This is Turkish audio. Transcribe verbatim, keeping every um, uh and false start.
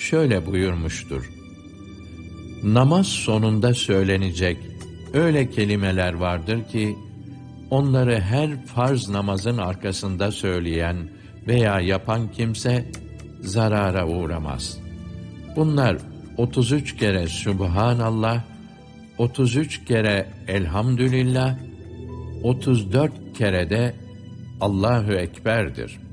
şöyle buyurmuştur: namaz sonunda söylenecek öyle kelimeler vardır ki, onları her farz namazın arkasında söyleyen veya yapan kimse zarara uğramaz. Bunlar otuz üç kere Sübhanallah, otuz üç kere Elhamdülillah, otuz dört kere de Allahu Ekber'dir.